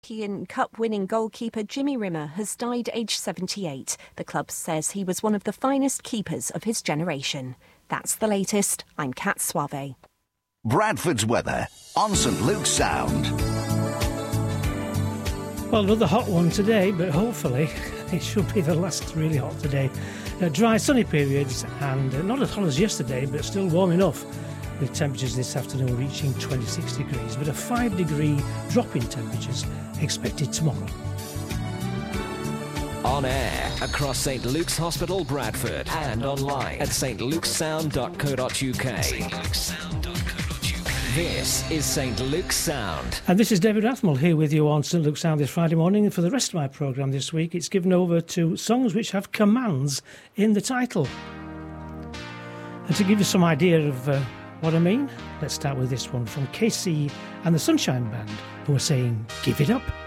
European Cup-winning goalkeeper Jimmy Rimmer has died aged 78. The club says he was one of the finest keepers of his generation. That's the latest. I'm Kat Suave. Bradford's weather on St Luke's Sound. Well, another hot one today, but hopefully it should be the last really hot today. Dry, sunny periods and not as hot as yesterday, but still warm enough, with temperatures this afternoon reaching 26 degrees, but a 5-degree drop in temperatures expected tomorrow. On air across St Luke's Hospital, Bradford, and online at stlukesound.co.uk. This is St Luke's Sound. And this is David Rathmell here with you on St Luke's Sound this Friday morning. And for the rest of my programme this week, it's given over to songs which have commands in the title. And to give you some idea of what I mean, let's start with this one from KC and the Sunshine Band, who are saying, "Give it up."